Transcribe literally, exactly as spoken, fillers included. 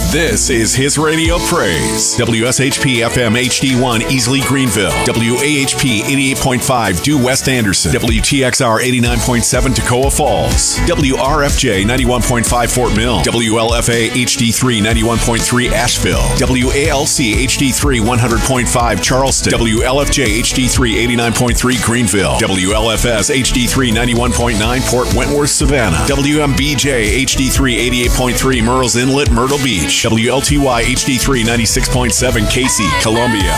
This is His Radio Praise. W S H P F M H D one, Easley, Greenville. W A H P eighty-eight point five, Due West Anderson. W T X R eighty-nine point seven, Toccoa Falls. W R F J ninety-one point five, Fort Mill. W L F A H D three ninety-one point three, Asheville. W A L C H D three one hundred point five, Charleston. W L F J H D three eighty-nine point three, Greenville. W L F S H D three ninety-one point nine, Port Wentworth, Savannah. W M B J H D three eighty-eight point three, Murrells Inlet, Myrtle Beach. W L T Y H D three ninety-six point seven, Casey, Columbia.